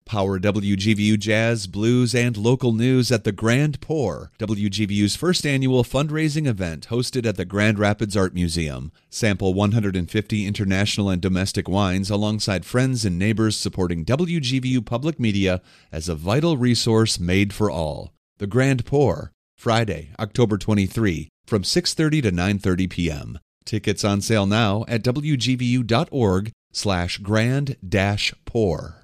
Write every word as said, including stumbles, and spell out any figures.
Power W G V U jazz, blues, and local news at the Grand Pour, W G V U's first annual fundraising event hosted at the Grand Rapids Art Museum. Sample one hundred fifty international and domestic wines alongside friends and neighbors supporting W G V U Public Media as a vital resource made for all. The Grand Pour, Friday, October twenty-third, from six thirty to nine thirty p.m. Tickets on sale now at W G V U dot org slash grand dash pour.